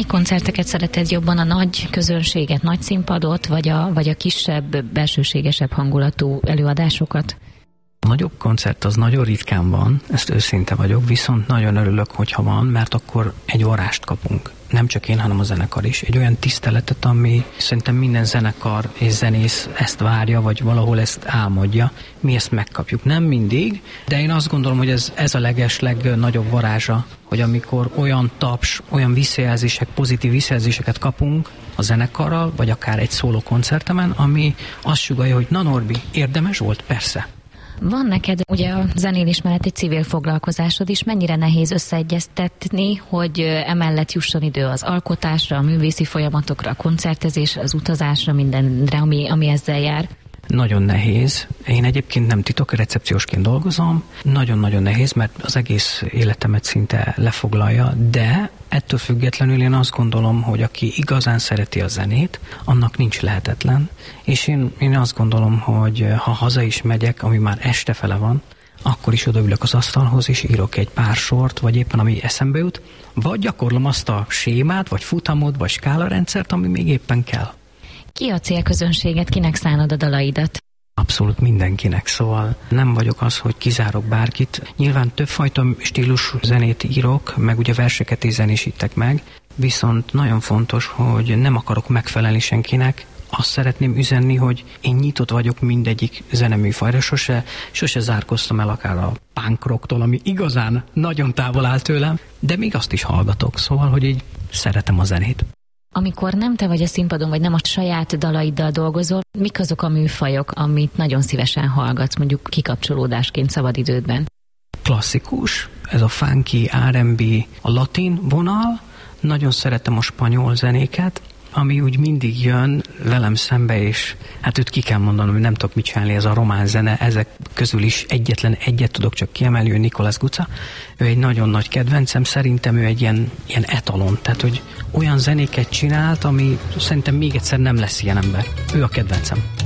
Mely koncerteket szereted jobban, a nagy közönséget, nagy színpadot, vagy a kisebb, belsőségesebb hangulatú előadásokat? A nagyobb koncert az nagyon ritkán van, ezt őszinte vagyok, viszont nagyon örülök, hogyha van, mert akkor egy orást kapunk. Nem csak én, hanem a zenekar is. Egy olyan tiszteletet, ami szerintem minden zenekar és zenész ezt várja, vagy valahol ezt álmodja. Mi ezt megkapjuk. Nem mindig, de én azt gondolom, hogy ez a legnagyobb varázsa, hogy amikor olyan taps, olyan visszajelzések, pozitív visszajelzéseket kapunk a zenekarral, vagy akár egy szóló koncertemen, ami azt sugallja, hogy na Norbi, érdemes volt? Persze. Van neked ugye a zenélés mellett egy civil foglalkozásod is, mennyire nehéz összeegyeztetni, hogy emellett jusson idő az alkotásra, a művészi folyamatokra, a koncertezésre, az utazásra, mindenre, ami ezzel jár? Nagyon nehéz. Én egyébként nem titok, recepciósként dolgozom. Nagyon-nagyon nehéz, mert az egész életemet szinte lefoglalja, de ettől függetlenül én azt gondolom, hogy aki igazán szereti a zenét, annak nincs lehetetlen. És én azt gondolom, hogy ha haza is megyek, ami már estefele van, akkor is odaülök az asztalhoz, és írok egy pár sort, vagy éppen ami eszembe jut, vagy gyakorlom azt a sémát, vagy futamot, vagy skálarendszert, ami még éppen kell. Ki a célközönséget, kinek szánod a dalaidat? Abszolút mindenkinek, szóval nem vagyok az, hogy kizárok bárkit. Nyilván többfajta stílusú zenét írok, meg ugye verseket is zenésítek meg, viszont nagyon fontos, hogy nem akarok megfelelni senkinek. Azt szeretném üzenni, hogy én nyitott vagyok mindegyik zeneműfajra, sose zárkoztam el akár a punk rocktól, ami igazán nagyon távol áll tőlem, de még azt is hallgatok, szóval, hogy így szeretem a zenét. Amikor nem te vagy a színpadon, vagy nem a saját dalaiddal dolgozol, mik azok a műfajok, amit nagyon szívesen hallgatsz, mondjuk kikapcsolódásként szabadidődben? Klasszikus, ez a funky, R&B, a latin vonal, nagyon szeretem a spanyol zenéket, ami úgy mindig jön velem szembe, és hát őt ki kell mondanom, hogy nem tudok mit csinálni, ez a román zene, ezek közül is egyetlen egyet tudok csak kiemelni, hogy Nicolas Gucca. Ő egy nagyon nagy kedvencem, szerintem ő egy ilyen etalon, tehát hogy olyan zenéket csinált, ami szerintem még egyszer nem lesz ilyen ember. Ő a kedvencem.